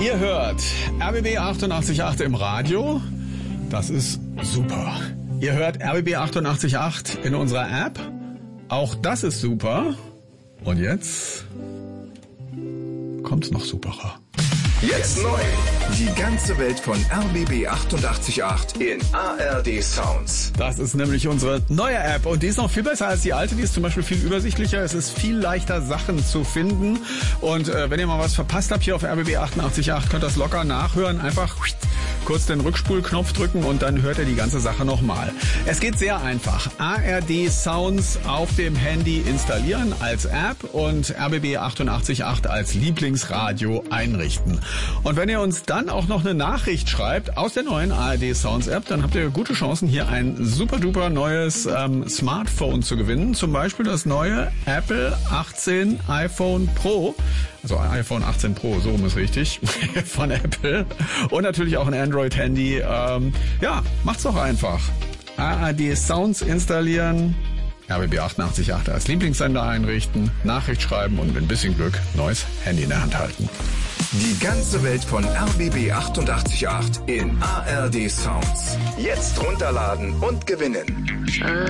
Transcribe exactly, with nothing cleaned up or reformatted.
Ihr hört R B B achtundachtzig Komma acht im Radio. Das ist super. Ihr hört R B B achtundachtzig Komma acht in unserer App. Auch das ist super. Und jetzt kommt's noch superer. Jetzt neu. Die ganze Welt von R B B achtundachtzig Komma acht in A R D Sounds. Das ist nämlich unsere neue App und die ist noch viel besser als die alte. Die ist zum Beispiel viel übersichtlicher. Es ist viel leichter, Sachen zu finden. Und äh, wenn ihr mal was verpasst habt hier auf R B B achtundachtzig Komma acht, könnt ihr das locker nachhören. Einfach kurz den Rückspulknopf drücken und dann hört ihr die ganze Sache nochmal. Es geht sehr einfach. A R D Sounds auf dem Handy installieren als App und R B B achtundachtzig Komma acht als Lieblingsradio einrichten. Und wenn ihr uns dann auch noch eine Nachricht schreibt aus der neuen A R D Sounds App, dann habt ihr gute Chancen, hier ein super duper neues ähm, Smartphone zu gewinnen. Zum Beispiel das neue Apple achtzehn iPhone Pro. Also iPhone achtzehn Pro, so rum ist richtig, von Apple. Und natürlich auch ein Android-Handy. Ähm, ja, macht's doch einfach. A R D Sounds installieren, R B B achtundachtzig Komma acht als Lieblingssender einrichten, Nachricht schreiben und mit ein bisschen Glück neues Handy in der Hand halten. Die ganze Welt von R B B achtundachtzig Komma acht in A R D Sounds. Jetzt runterladen und gewinnen.